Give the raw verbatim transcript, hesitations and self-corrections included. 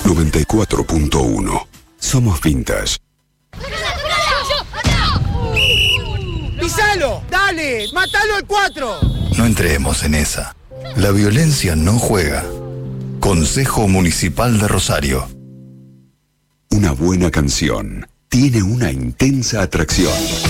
noventa y cuatro punto uno. Somos Vintage. ¡Pisalo! ¡Dale! ¡Matalo al cuatro! No entremos en esa. La violencia no juega. Consejo Municipal de Rosario. Una buena canción tiene una intensa atracción.